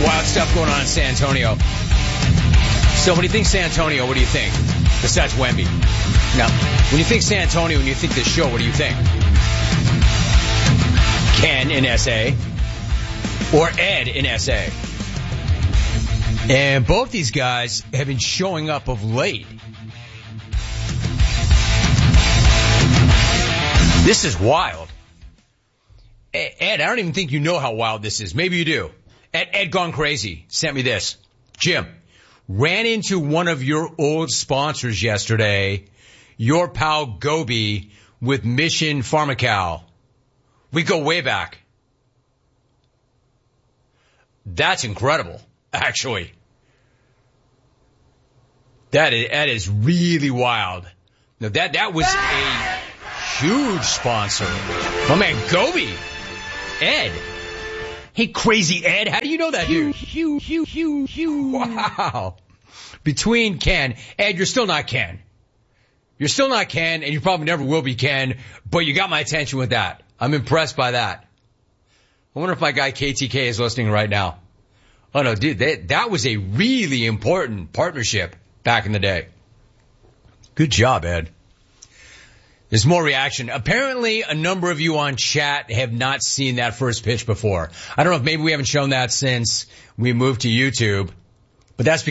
Wild stuff going on in San Antonio. So when you think San Antonio, what do you think? Besides Wemby. Now, when you think San Antonio, when you think this show, what do you think? Ken in SA or Ed in SA? And both these guys have been showing up of late. This is wild. Ed, I don't even think you know how wild this is. Maybe you do. Ed Gone Crazy sent me this. Jim, ran into one of your old sponsors yesterday, your pal Gobi with Mission Pharmacal. We go way back. That's incredible, actually. That is really wild. Now that was a huge sponsor. My man Gobi. Ed. Hey, crazy Ed, how do you know that dude? Wow. Between Ken, Ed, you're still not Ken. You're still not Ken, and you probably never will be Ken, but you got my attention with that. I'm impressed by that. I wonder if my guy KTK is listening right now. Oh no, dude, that was a really important partnership back in the day. Good job, Ed. There's more reaction. Apparently, a number of you on chat have not seen that first pitch before. I don't know if maybe we haven't shown that since we moved to YouTube, but that's